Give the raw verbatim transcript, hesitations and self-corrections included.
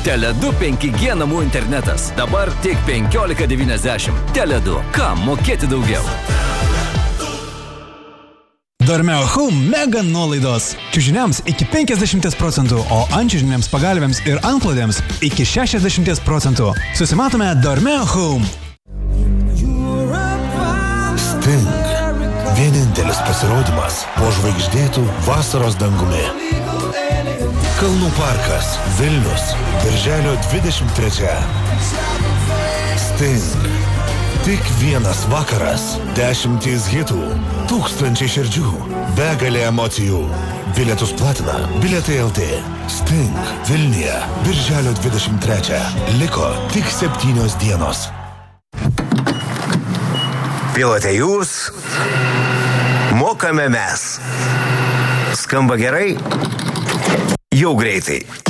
Tele du penki G namų internetas. Dabar tik penkiolika devyniasdešimt. Tele du. Kam mokėti daugiau? Dormeo Home mega nuolaidos. Čiužiniams iki penkiasdešimt procentų, o antčiužiniams pagalvėms ir antklodėms iki šešiasdešimt procentų. Susimatome Dormeo Home. Sting. Vienintelis pasirodymas po žvaigždėtų vasaros dangumi. Kalnų parkas, Vilnius, birželio dvidešimt trečia. Sting. Tik vienas vakaras, dešimtys hitų, tūkstančiai širdžių, begalė emocijų. Bilietus platina Bilietai L T. Sting. Vilniuje, birželio dvidešimt trečia. Liko tik septynios dienos. Pilote jūs, mokame mes. Skamba gerai? Jau greitai.